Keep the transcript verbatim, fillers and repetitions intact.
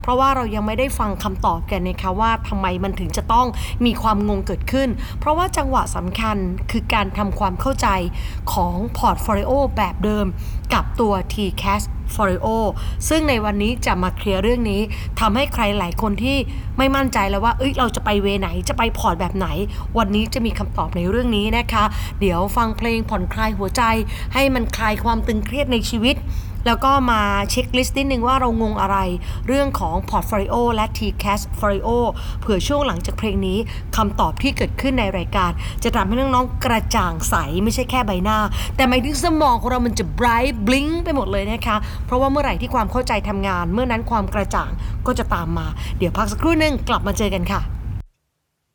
เพราะว่าเรายังไม่ได้ฟังคำตอบกันนะคะว่าทำไมมันถึงจะต้องมีความงงเกิดขึ้นเพราะว่าจังหวะสำคัญคือการทำความเข้าใจของพอร์ตโฟลิโอแบบเดิมกับตัว ที แคช Folio ซึ่งในวันนี้จะมาเคลียร์เรื่องนี้ทำให้ใครหลายคนที่ไม่มั่นใจแล้วว่าเอ้ยเราจะไปเวไหนจะไปพอร์ตแบบไหนวันนี้จะมีคำตอบในเรื่องนี้นะคะเดี๋ยวฟังเพลงผ่อนคลายหัวใจให้มันคลายความตึงเครียดในชีวิตแล้วก็มาเช็คลิสต์นิดนึงว่าเรางงอะไรเรื่องของ Portfolio และ ที แคช Folio เผื่อช่วงหลังจากเพลงนี้คำตอบที่เกิดขึ้นในรายการจะทำให้น้องๆกระจ่างใสไม่ใช่แค่ใบหน้าแต่หมายถึงสมองของเรามันจะ bright blink ไปหมดเลยนะคะเพราะว่าเมื่อไหร่ที่ความเข้าใจทำงานเมื่อนั้นความกระจ่างก็จะตามมาเดี๋ยวพักสักครู่นึงกลับมาเจอกันค่ะ